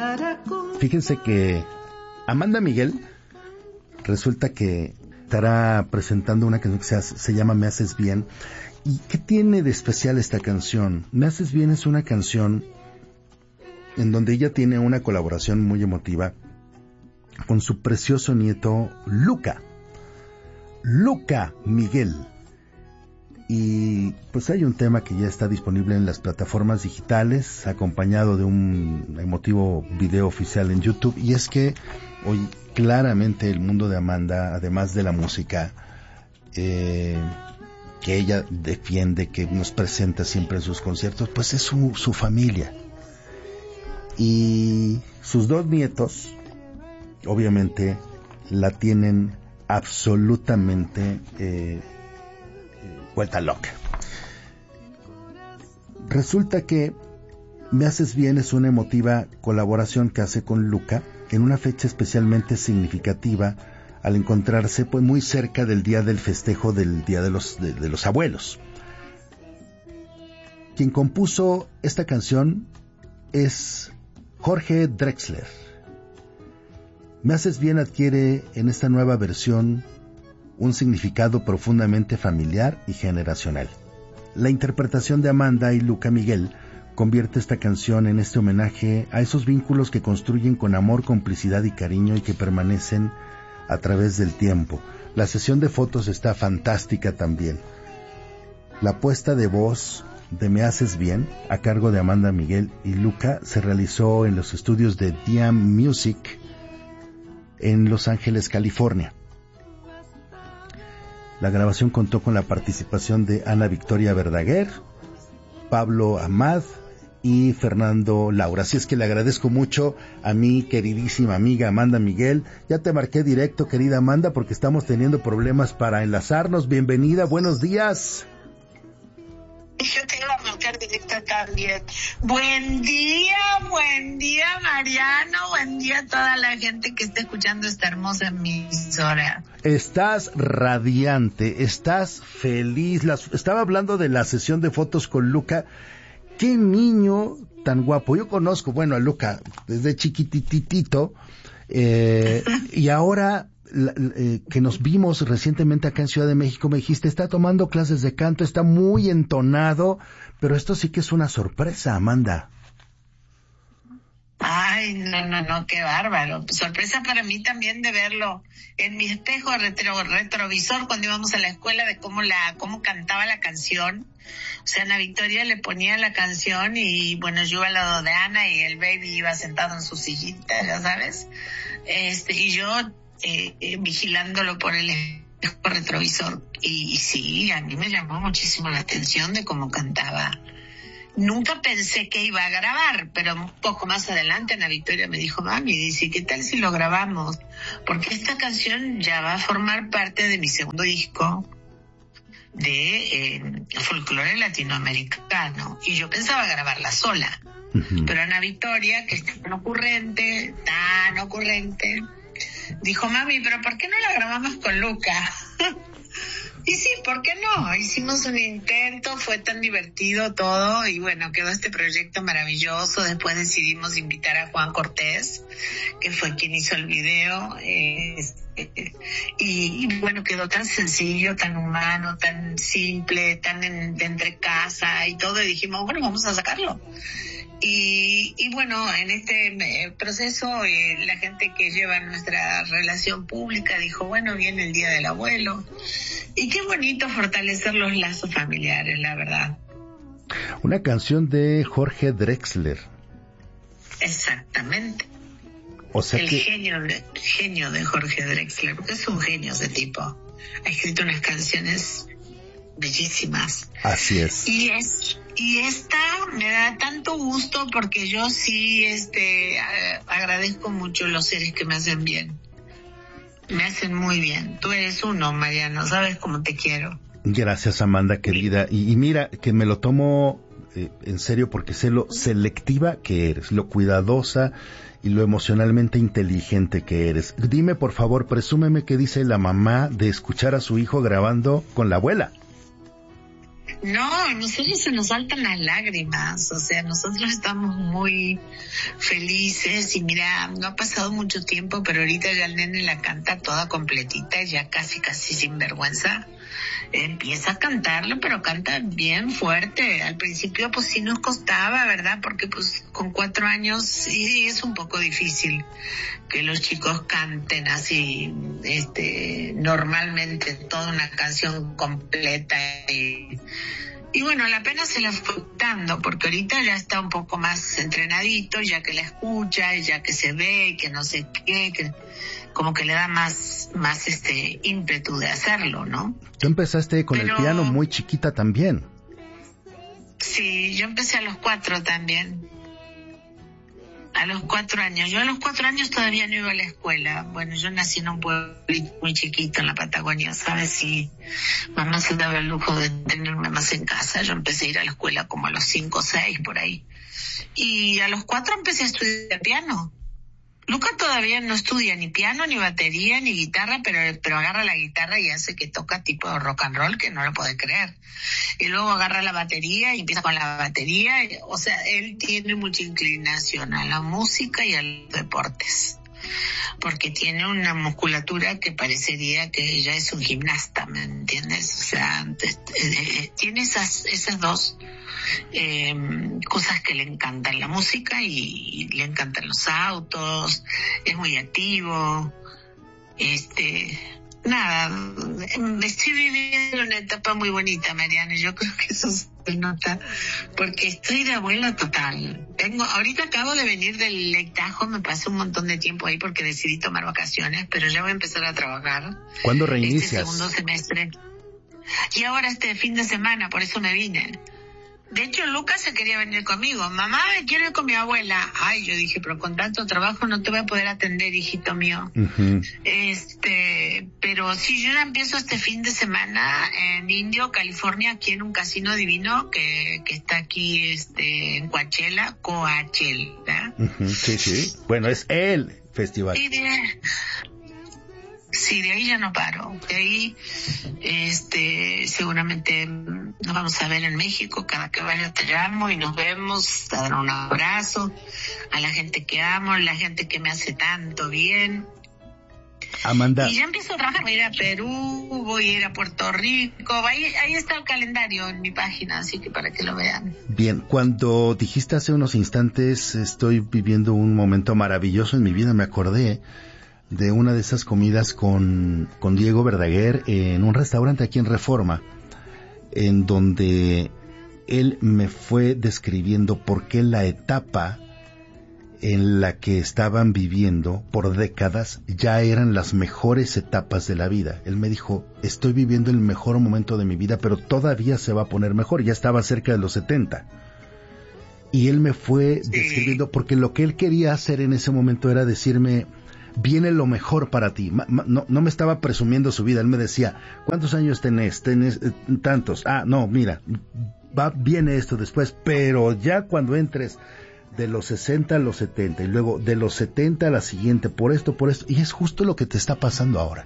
Fíjense que Amanda Miguel resulta que estará presentando una canción que se llama Me Haces Bien. ¿Y qué tiene de especial esta canción? Me Haces Bien es una canción en donde ella tiene una colaboración muy emotiva con su precioso nieto Luca Miguel. Y pues hay un tema que ya está disponible en las plataformas digitales, acompañado de un emotivo video oficial en YouTube, y es que hoy claramente el mundo de Amanda, además de la música que ella defiende, que nos presenta siempre en sus conciertos, pues es su familia. Y sus dos nietos, obviamente, la tienen absolutamente vuelta loca. Resulta que Me Haces Bien es una emotiva colaboración que hace con Luca en una fecha especialmente significativa, al encontrarse pues muy cerca del día del festejo del Día de los Abuelos. Quien compuso esta canción es Jorge Drexler. Me Haces Bien adquiere en esta nueva versión un significado profundamente familiar y generacional. La interpretación de Amanda y Luca Miguel convierte esta canción en este homenaje a esos vínculos que construyen con amor, complicidad y cariño y que permanecen a través del tiempo. La sesión de fotos está fantástica también. La puesta de voz de Me Haces Bien, a cargo de Amanda Miguel y Luca, se realizó en los estudios de Diam Music en Los Ángeles, California. La grabación contó con la participación de Ana Victoria Verdaguer, Pablo Amad y Fernando Laura. Así es que le agradezco mucho a mi queridísima amiga Amanda Miguel. Ya te marqué directo, querida Amanda, porque estamos teniendo problemas para enlazarnos. Bienvenida, buenos días. Yo te iba a marcar directo también. Buen día Mariano, buen día a toda la gente que está escuchando esta hermosa emisora. Estás radiante, estás feliz. Estaba hablando de la sesión de fotos con Luca. ¡Qué niño tan guapo! Yo conozco, bueno, a Luca desde chiquititito, y ahora que nos vimos recientemente acá en Ciudad de México, me dijiste, está tomando clases de canto, está muy entonado, pero esto sí que es una sorpresa, Amanda. Ay, no, qué bárbaro. Sorpresa para mí también de verlo en mi espejo retrovisor cuando íbamos a la escuela, de cómo cantaba la canción. O sea, Ana Victoria le ponía la canción y bueno, yo iba al lado de Ana y el baby iba sentado en su sillita, ya sabes. Y yo vigilándolo por el espejo retrovisor. Y sí, a mí me llamó muchísimo la atención de cómo cantaba. Nunca pensé que iba a grabar, pero un poco más adelante Ana Victoria me dijo, mami, dice, ¿qué tal si lo grabamos? Porque esta canción ya va a formar parte de mi segundo disco de folclore latinoamericano. Y yo pensaba grabarla sola. Uh-huh. Pero Ana Victoria, que es tan ocurrente, dijo, mami, ¿pero por qué no la grabamos con Luca? Y sí, ¿por qué no? Hicimos un intento, fue tan divertido todo y bueno, quedó este proyecto maravilloso. Después decidimos invitar a Juan Cortés, que fue quien hizo el video, y bueno, quedó tan sencillo, tan humano, tan simple, tan de entre casa y todo, y dijimos, bueno, vamos a sacarlo. Y bueno, en este proceso la gente que lleva nuestra relación pública dijo, bueno, viene el Día del Abuelo. Y qué bonito fortalecer los lazos familiares, la verdad. Una canción de Jorge Drexler. Exactamente. O sea el genio de Jorge Drexler, porque es un genio ese tipo. Ha escrito unas canciones bellísimas. Así es. Y esta me da tanto gusto porque yo sí agradezco mucho los seres que me hacen bien. Me hacen muy bien. Tú eres uno, Mariano, sabes cómo te quiero. Gracias, Amanda, querida. Y mira, que me lo tomo en serio porque sé lo selectiva que eres, lo cuidadosa y lo emocionalmente inteligente que eres. Dime, por favor, presúmeme qué dice la mamá de escuchar a su hijo grabando con la abuela. No, a nosotros se nos saltan las lágrimas, o sea, nosotros estamos muy felices y mira, no ha pasado mucho tiempo, pero ahorita ya el nene la canta toda completita, ya casi sin vergüenza. Empieza a cantarlo, pero canta bien fuerte. Al principio pues sí nos costaba, ¿verdad? Porque pues con 4 años sí es un poco difícil que los chicos canten así, normalmente toda una canción completa y bueno, la pena se la fue dando, porque ahorita ya está un poco más entrenadito, ya que la escucha, ya que se ve, que no sé qué, que como que le da más ímpetu de hacerlo, ¿no? Tú empezaste con el piano muy chiquita también. Sí, yo empecé a los 4 también. A los 4 años. Yo a los 4 años todavía no iba a la escuela. Bueno, yo nací en un pueblo muy chiquito en la Patagonia, ¿sabes? Y mamá se daba el lujo de tenerme más en casa. Yo empecé a ir a la escuela como a los 5 o 6 por ahí. Y a los 4 empecé a estudiar piano. Luca todavía no estudia ni piano, ni batería, ni guitarra, pero agarra la guitarra y hace que toca tipo rock and roll, que no lo puede creer. Y luego agarra la batería y empieza con la batería. O sea, él tiene mucha inclinación a la música y a los deportes, porque tiene una musculatura que parecería que ella es un gimnasta, ¿me entiendes? O sea, tiene esas dos cosas que le encantan, la música y le encantan los autos, es muy activo, nada, estoy viviendo una etapa muy bonita, Mariana, yo creo que eso se nota, porque estoy de abuela total. Ahorita acabo de venir del Lake Tahoe, me pasé un montón de tiempo ahí porque decidí tomar vacaciones, pero ya voy a empezar a trabajar. ¿Cuándo reinicias? Este segundo semestre. Y ahora este fin de semana, por eso me vine. De hecho, Lucas se quería venir conmigo. Mamá, me quiero ir con mi abuela. Ay, yo dije, pero con tanto trabajo no te voy a poder atender, hijito mío. Uh-huh. Pero sí, yo ya empiezo este fin de semana en Indio, California, aquí en un casino divino que está aquí, en Coachella. Uh-huh. Sí, sí. Bueno, es el festival. Sí, de ahí ya no paro. De ahí, seguramente nos vamos a ver en México. Cada que vaya te llamo y nos vemos, a dar un abrazo a la gente que amo, la gente que me hace tanto bien. Amanda. Y ya empiezo a trabajar. Voy a ir a Perú, voy a ir a Puerto Rico. Ahí está el calendario en mi página, así que para que lo vean. Bien, cuando dijiste hace unos instantes, estoy viviendo un momento maravilloso en mi vida, me acordé de una de esas comidas con Diego Verdaguer en un restaurante aquí en Reforma, en donde él me fue describiendo por qué la etapa en la que estaban viviendo por décadas ya eran las mejores etapas de la vida. Él me dijo, estoy viviendo el mejor momento de mi vida, pero todavía se va a poner mejor. Ya estaba cerca de los 70. Y él me fue describiendo, porque lo que él quería hacer en ese momento era decirme, viene lo mejor para ti. No me estaba presumiendo su vida. Él me decía, ¿cuántos años tenés? ¿Tenés tantos? Ah, no, mira, viene esto después, pero ya cuando entres de los 60 a los 70 y luego de los 70 a la siguiente, por esto, y es justo lo que te está pasando ahora.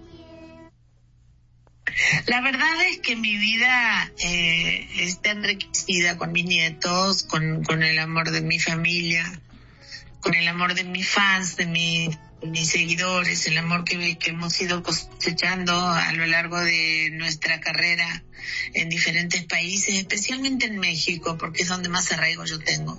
La verdad es que mi vida está enriquecida con mis nietos, con el amor de mi familia, con el amor de mis fans, de mis seguidores, el amor que hemos ido cosechando a lo largo de nuestra carrera en diferentes países, especialmente en México, porque es donde más arraigo yo tengo.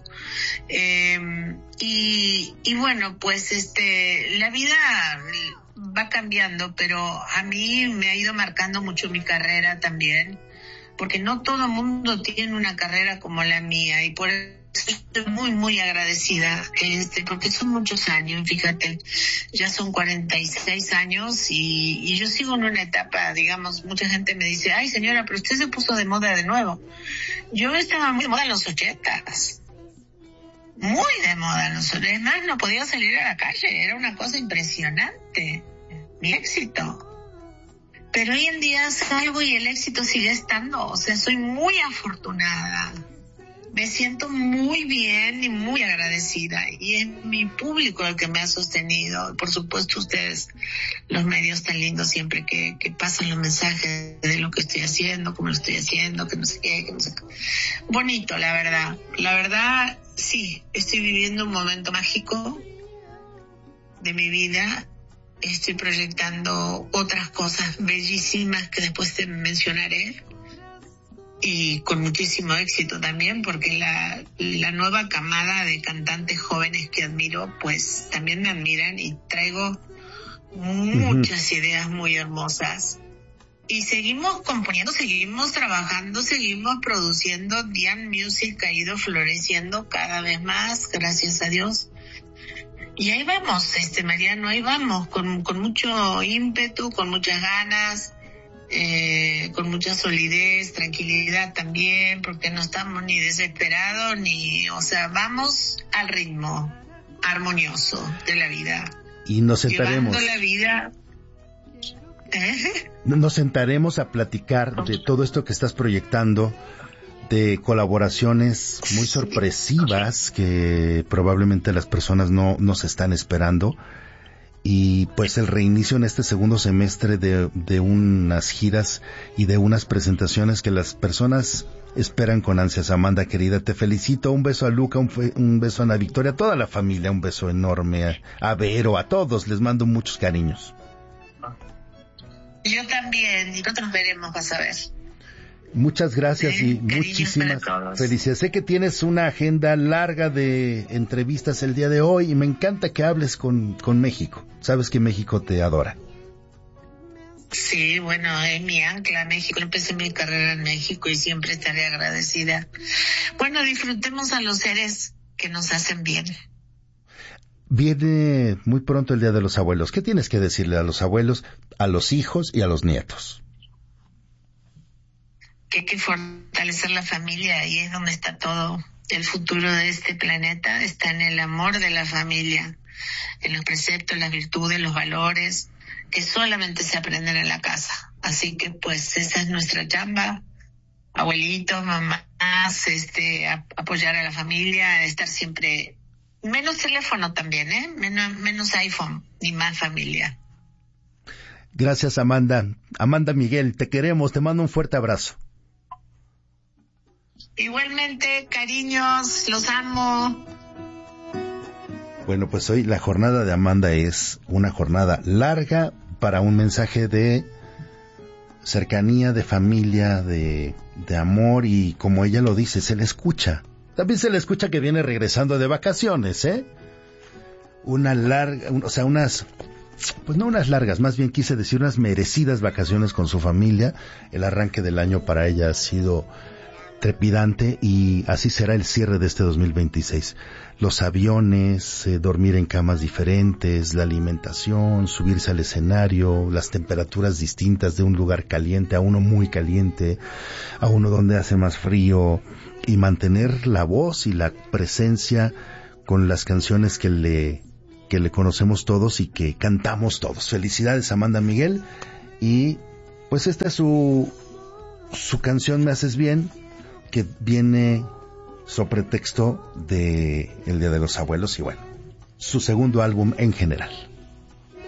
Y bueno, pues la vida va cambiando, pero a mí me ha ido marcando mucho mi carrera también, porque no todo el mundo tiene una carrera como la mía, y por eso estoy muy, muy agradecida, porque son muchos años, fíjate, ya son 46 años y yo sigo en una etapa, digamos, mucha gente me dice, ay señora, pero usted se puso de moda de nuevo. Yo estaba muy de moda en los 80s, muy de moda en los 80s, es más, no podía salir a la calle, era una cosa impresionante, mi éxito. Pero hoy en día salgo y el éxito sigue estando, o sea, soy muy afortunada. me siento muy bien y muy agradecida, y es mi público el que me ha sostenido. Por supuesto ustedes, los medios tan lindos siempre que pasan los mensajes de lo que estoy haciendo, cómo lo estoy haciendo, que no sé qué, que no sé qué. Bonito, la verdad sí, estoy viviendo un momento mágico de mi vida. Estoy proyectando otras cosas bellísimas que después te mencionaré, y con muchísimo éxito también, porque la nueva camada de cantantes jóvenes que admiro, pues también me admiran, y traigo muchas ideas muy hermosas. Y seguimos componiendo, seguimos trabajando, seguimos produciendo. Dian Music ha ido floreciendo cada vez más, gracias a Dios. Y ahí vamos, Mariano, ahí vamos, con mucho ímpetu, con muchas ganas, con mucha solidez, tranquilidad también, porque no estamos ni desesperados, vamos al ritmo armonioso de la vida. Y nos sentaremos. Llevando la vida. Nos sentaremos a platicar de todo esto que estás proyectando, de colaboraciones muy sorpresivas que probablemente las personas no se están esperando. Y pues el reinicio en este segundo semestre de unas giras y de unas presentaciones que las personas esperan con ansias. Amanda, querida, te felicito. Un beso a Luca, un beso a Ana Victoria, a toda la familia, un beso enorme a Vero, a todos. Les mando muchos cariños. Yo también, y nosotros nos veremos, vas a ver. Muchas gracias y muchísimas felicidades. Sé que tienes una agenda larga de entrevistas el día de hoy y me encanta que hables con México. Sabes que México te adora. Sí, bueno, es mi ancla, México. Empecé mi carrera en México y siempre estaré agradecida. Bueno, disfrutemos a los seres que nos hacen bien. Viene muy pronto el Día de los Abuelos. ¿Qué tienes que decirle a los abuelos, a los hijos y a los nietos? Que hay que fortalecer la familia, y es donde está todo. El futuro de este planeta está en el amor de la familia, en los preceptos, las virtudes, los valores, que solamente se aprenden en la casa. Así que pues esa es nuestra chamba, abuelitos, mamás, apoyar a la familia, estar siempre, menos teléfono también, menos iPhone y más familia. Gracias, Amanda. Amanda Miguel, te queremos, te mando un fuerte abrazo. Igualmente, cariños, los amo. Bueno, pues hoy la jornada de Amanda es una jornada larga para un mensaje de cercanía, de familia, de amor, y como ella lo dice, se le escucha. También se le escucha que viene regresando de vacaciones, una larga, pues no unas largas, más bien quise decir unas merecidas vacaciones con su familia. El arranque del año para ella ha sido trepidante y así será el cierre de este 2026. Los aviones, dormir en camas diferentes, la alimentación, subirse al escenario, las temperaturas distintas de un lugar caliente a uno muy caliente, a uno donde hace más frío, y mantener la voz y la presencia con las canciones que le conocemos todos y que cantamos todos. Felicidades, Amanda Miguel. Y pues esta es su canción Me Haces Bien, que viene sobre texto de el Día de los Abuelos y bueno, su segundo álbum en general.